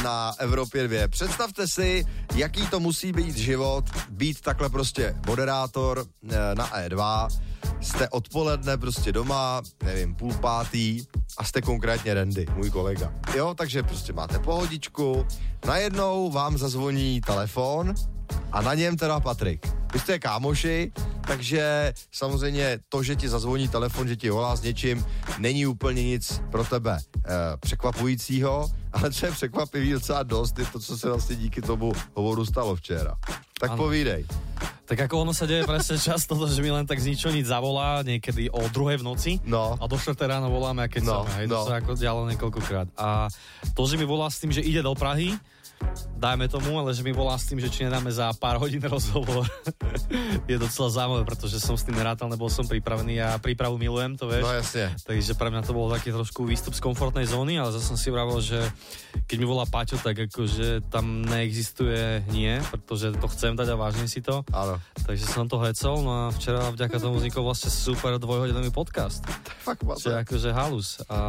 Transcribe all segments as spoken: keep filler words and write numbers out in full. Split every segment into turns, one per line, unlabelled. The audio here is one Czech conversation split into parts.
na Evropě dva. Představte si, jaký to musí být život, být takhle prostě moderátor na E dva, jste odpoledne prostě doma, nevím, půl pátý a jste konkrétně Randy, můj kolega. Jo, takže prostě máte pohodičku, najednou vám zazvoní telefon a na něm teda Patrik. Vy jste kámoši, takže samozřejmě to, že ti zazvoní telefon, že ti volá s něčím, není úplně nic pro tebe e, překvapujícího, ale co je překvapivý docela dost, je to, co se vlastně díky tomu hovoru stalo včera. Tak ano. Povídej.
Tak ako ono sa deje presne často, že mi len tak z ničo nič zavolá niekedy o druhej v noci
no.
a do štvrtej ráno voláme a keď
no,
sa, hej,
no.
to sa ako dialo niekoľkokrát. A to, že mi volá s tým, že ide do Prahy, dajme tomu, ale že mi volá s tým, že či nedáme za pár hodín rozhovor, je docela zaujímavé, pretože som s tým nerátal, nebol som pripravený a prípravu milujem, to vieš.
No jasne.
Takže pre mňa to bolo taký trošku výstup z komfortnej zóny, ale zase som si vravil, že keď mi volá Paťo, tak akože tam neexistuje nie, pretože to chcem dať a vážim si to.
Áno.
Takže som to hecol, no a včera vďaka tomu vznikol vlastne super dvojhodinový podcast.
Fakt,
čo je akože halus. A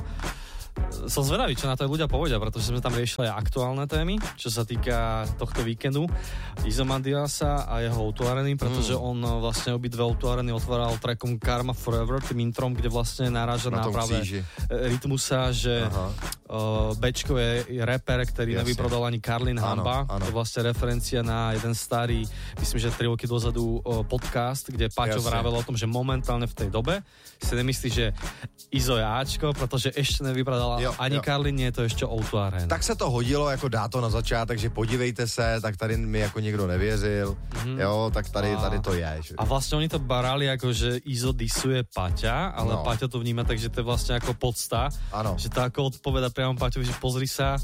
som zvedavý, čo na to ľudia povedia, pretože sme tam riešili aj aktuálne témy, čo sa týka tohto víkendu Izomandiasa a jeho Auto-areny, pretože mm. on vlastne obidve Auto-areny otváral trackom Karma Forever, tým introm, kde vlastne naráža na, na práve kříži. Rytmusa, že uh, Bčko je rapper, ktorý Jasne. Nevyprodal ani Karlin Hamba. Áno, áno. To je vlastne referencia na jeden starý, myslím, že tri roky dozadu uh, podcast, kde Paťo vravel o tom, že momentálne v tej dobe si nemyslí, že Izo je Ačko, protože ještě nevypadala jo, ani jo. Karlin, je to ještě Auto-arena.
Tak se to hodilo jako dát to na začátek, že podívejte se, tak tady mi jako někdo nevěřil, mm-hmm. jo, tak tady, tady to je. Že?
A vlastně oni to barali jako, že Izo disuje Paťa, ale no. Paťa to vníma tak, že to je vlastně jako podsta, ano. Že to jako odpoveda priamo Paťovi, že pozri sa,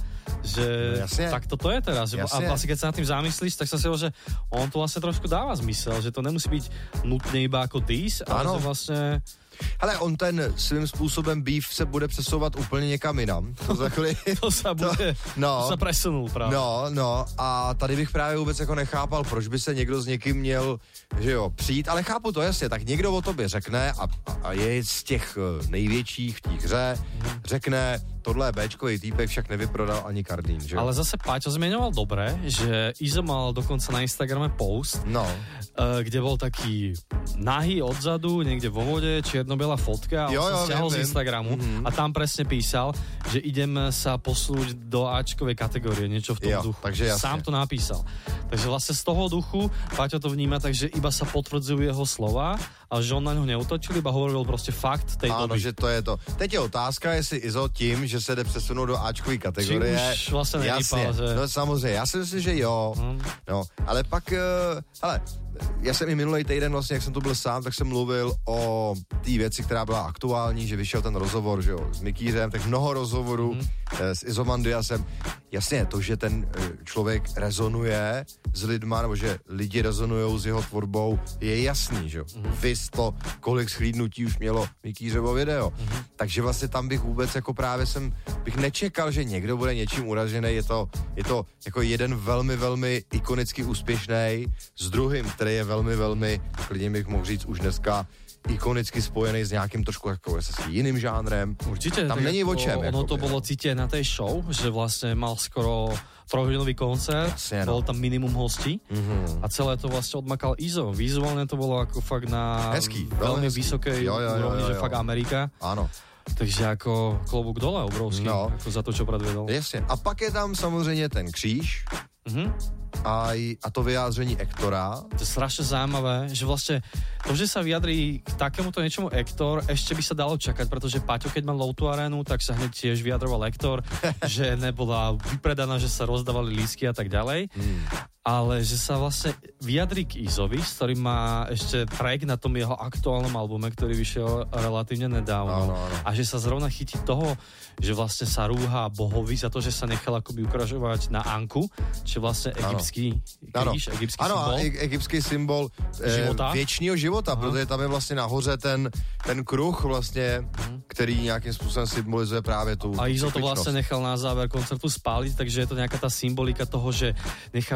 že no, tak toto je teraz. Že, a vlastně keď sa nad tým zamyslíš, tak sa si ho, že on to vlastně trošku dáva zmysel, že to nemusí být nutně iba jako dis, ale ano. Že vlastně
hele, on ten svým způsobem beef se bude přesouvat úplně někam jinam. To za chvíli...
to se bude, to, no, to se presunul právě.
No, no, a tady bych právě vůbec jako nechápal, proč by se někdo s někým měl, že jo, přijít, ale chápu to, jasně, tak někdo o tobě řekne a, a je z těch největších v té hře, hmm. řekne, tohle je Bčkový týpek, však nevyprodal ani Kardín, že jo.
Ale zase Páťo zmieňoval dobre, že Izo mal dokonca na Instagrame post,
no.
kde bol taký nahý odzadu, niekde vo vode, čierno-biela fotka a
jo,
on sa
jo,
stiahol
viem,
z Instagramu mm-hmm. a tam presne písal, že idem sa posunúť do Ačkovej kategórie, niečo v tom
jo,
duchu.
Takže jasne.
Sám to napísal. Takže vlastne z toho duchu Páťo to vníma, takže iba sa potvrdzujú jeho slova a že on na ňo neutočil, iba hovoril prostě fakt tej
ano,
doby.
Ano, že to je to. Teď je otázka, jestli Izo tím, že se jde přesunout do Ačkový kategorie.
Či už vlastně nevýpal, že...
No samozřejmě, já si myslím, že jo. Hmm. No, ale pak, uh, hele, já jsem i minulý týden vlastně, jak jsem tu byl sám, tak jsem mluvil o té věci, která byla aktuální, že vyšel ten rozhovor, že jo, s Mikýřem, tak mnoho rozhovorů hmm. eh, s Izomandiasem. Jasně, to, že ten člověk rezonuje s lidma, nebo že lidi rezonujou s jeho tvorbou, je jasný, že jo. Hmm. Vys to, kolik shlídnutí už mělo Mikýřovo video. Hmm. Takže vlastně tam bych vůbec jako právě jsem, bych nečekal, že někdo bude něčím uražený. Je to, je to jako jeden velmi, velmi ikonicky úspěšný s druhým, který je velmi, velmi, klidně bych mohl říct už dneska, ikonicky spojený s nějakým trošku jako s jiným žánrem.
Určitě.
Tam není o čem.
Ono to bylo cítit na té show, že vlastně mal skoro trojhodinový koncert, Jasne, no. Bol tam minimum hostí mm-hmm. a celé to vlastně odmakal Izo. Vizuálně to bylo jako fakt na
hezký,
velmi vysoké úrovni, že fakt Amerika.
Ano.
Takže jako klobouk dole obrovský, no. Jako za to, čo predvedol.
Jasně. A pak je tam samozřejmě ten kříž,
mm-hmm.
a, a to vyjádření Ektora.
To je strašne zaujímavé, že vlastne to, že sa vyjadrí k takémuto niečomu Ektor, ešte by sa dalo čakať, pretože Paťo, keď mal Auto-arénu, tak sa hneď tiež vyjadroval Ektor, že nebola vypredaná, že sa rozdávali lístky a tak ďalej. Hmm. Ale že sa vlastne vyjadrí k Izovi, s ktorým má ešte track na tom jeho aktuálnom albume, ktorý vyšiel relatívne nedávno.
Áno, áno.
A že sa zrovna chytí toho, že vlastne sa rúha Bohovi za to, že sa nechal akoby ukražovať na Anku, čo vlastne egyptský kríž, egyptský
ano,
symbol.
Ano, egyptský symbol života? E, věčního života, Aha. protože tam je vlastně nahoře ten, ten kruh vlastně, hmm. který nějakým způsobem symbolizuje právě tu
A Izo to vlastne nechal na záver koncertu spáliť, takže je to nejaká tá symbolika toho, že nechá všetko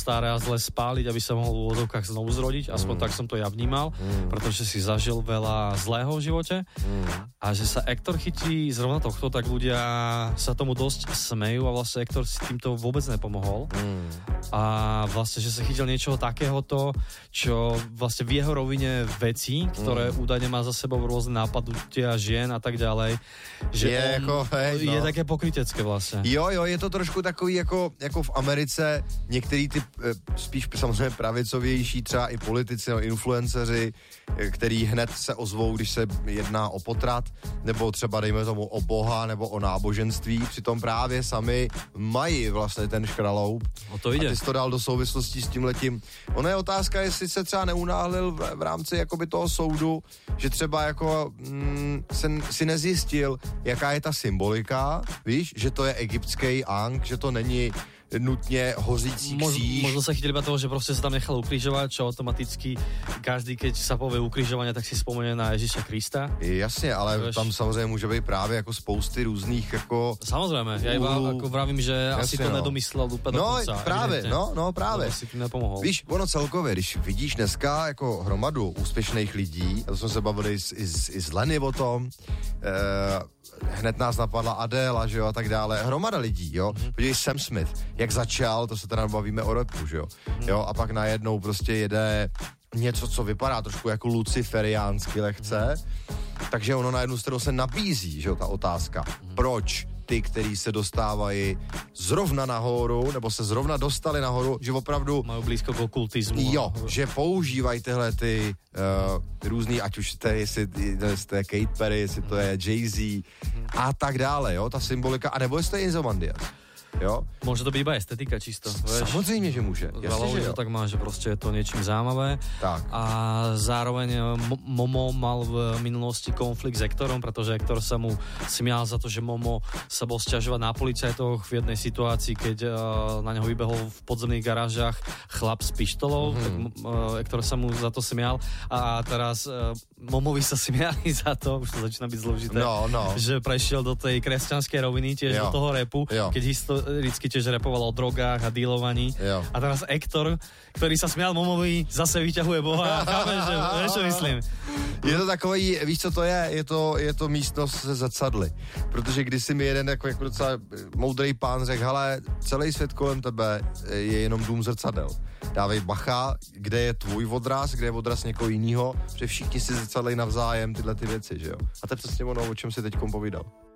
staré a zle spáliť, aby sa mohol v úvodzovkách znovu zrodiť, aspoň mm. tak som to ja vnímal, mm. pretože si zažil veľa zlého v živote mm. a že sa Ektor chytí zrovna tohto, tak ľudia sa tomu dosť smejú a vlastne Ektor si týmto vôbec nepomohol mm. a vlastne, že sa chytil niečoho takéhoto, čo vlastne v jeho rovine vecí, ktoré mm. údajne má za sebou rôzne nápadutia žien a tak ďalej, že
je,
on
jako, hej, no.
je také pokrytecké vlastne.
Jo, jo, je to trošku takový jako, jako v Americe, některý ty spíš samozřejmě pravicovější třeba i politici, no, influenceři, který hned se ozvou, když se jedná o potrat, nebo třeba dejme tomu o Boha, nebo o náboženství, přitom právě sami mají vlastně ten škraloup.
O to jde.
A ty jsi to dal do souvislosti s tímhletím. Ono je otázka, jestli se třeba neunáhlil v, v rámci jakoby toho soudu, že třeba jako mm, sen, si nezjistil, jaká je ta symbolika, víš, že to je egyptský Ankh, že to není nutně hořící kříž.
Možno sa chytil iba toho, že proste sa tam nechal ukrižovať, čo automaticky každý, keď sa povie ukrižovanie, tak si spomene na Ježíša Krista.
Jasně, ale Víš? Tam samozřejmě může být právě jako spousty různých jako...
Samozrejme, ja iba ako vravím, že jasně, asi to no. nedomyslel úplne
no,
do konca.
Právě, evidentně. no, no právě.
To si tým nepomohol.
Víš, ono celkově, když vidíš dneska jako hromadu úspěšných lidí, a to jsme se bavili i, i, i z Leny o tom, eh, hned nás napadla Adéla, že jo, a tak dále. Hromada lidí, jo. Mm-hmm. Podívej, Sam Smith, jak začal, to se teda bavíme o rapu, že jo. Mm-hmm. Jo, a pak najednou prostě jede něco, co vypadá trošku jako luciferiánsky lehce, mm-hmm. takže ono na jednu stranu se nabízí, že jo, ta otázka. Mm-hmm. Proč ty, který se dostávají zrovna nahoru, nebo se zrovna dostali nahoru, že opravdu...
Mají blízko k okultismu.
Jo, že používají tyhle ty uh, různý, ať už to je, jestli to je Katy Perry, jestli to je Jay-Z a tak dále, jo, ta symbolika, a nebo jestli to je Ozymandias. Jo?
Môže to byť iba estetika čisto. Vieš?
Samozrejme, že môže.
Veľa ľudí to tak má, že proste je to niečím zaujímavé.
Tak.
A zároveň Momo mal v minulosti konflikt s Ektorom, pretože Ektor sa mu smial za to, že Momo sa bol sťažovať na policajtoch v jednej situácii, keď uh, na neho vybehol v podzemných garážach chlap s pištolou, mm-hmm. tak uh, Ektor sa mu za to smial a teraz uh, Momovi sa smiali za to, už to začína byť zložité,
no, no.
že prešiel do tej kresťanskej roviny, tiež jo. do toho rapu, jo. keď historicky tiež rapoval o drogách a dealovaní. Jo. A teraz Ektor, ktorý sa smial Momovi, zase vyťahuje Boha. Chápeš, že, vieš, čo myslím?
Je to takový, víš, co to je? Je to, je to místnost se zrcadly. Protože když si mi jeden jako, jako docela moudrý pán řekl, hele, celý svět kolem tebe je jenom dům zrcadel. Dávej bacha, kde je tvůj odraz, kde je odraz někoho jiného, protože všichni si zrcadlej navzájem tyhle ty věci, že jo? A to je přesně ono, o čem si teďkom povídal.